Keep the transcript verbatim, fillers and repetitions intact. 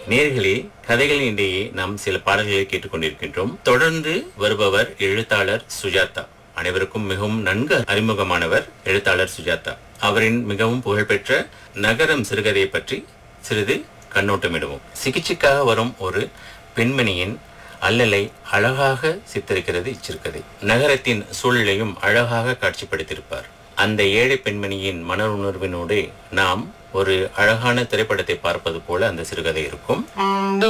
நேர்களே, கதைகளின் இடையே நாம் சில பாடல்களை கேட்டுக்கொண்டிருக்கின்றோம். தொடர்ந்து வருபவர் எழுத்தாளர் சுஜாதா. அனைவருக்கும் மிகவும் நன்கு அறிமுகமானவர் எழுத்தாளர் சுஜாதா. அவரின் மிகவும் புகழ்பெற்ற நகரம் சிறுகதையை பற்றி சிறிது கண்ணோட்டமிடுவோம். சிகிச்சைக்காக வரும் ஒரு பெண்மணியின் அல்லலை அழகாக சித்தரிக்கிறது இச்சிறுகதை. நகரத்தின் சூழலையும் அழகாக காட்சிப்படுத்தியிருப்பார். அந்த ஏழை பெண்மணியின் மன உணர்வினோடு நாம் ஒரு அழகான திரைப்படத்தை பார்ப்பது போல அந்த சிறுகதை இருக்கும்.